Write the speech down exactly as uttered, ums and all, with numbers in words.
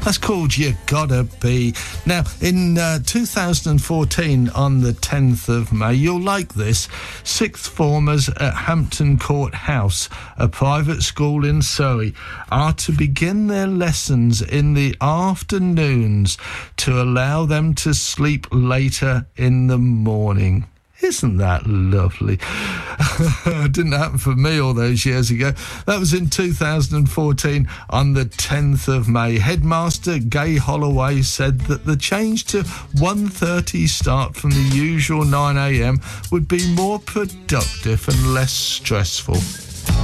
That's called You Gotta Be. Now, in uh, two thousand fourteen, on the tenth of May, you'll like this, sixth formers at Hampton Court House, a private school in Surrey, are to begin their lessons in the afternoons to allow them to sleep later in the morning. Isn't that lovely? It didn't happen for me all those years ago. That was in two thousand fourteen on the tenth of May. Headmaster Gay Holloway said that the change to one thirty start from the usual nine a m would be more productive and less stressful.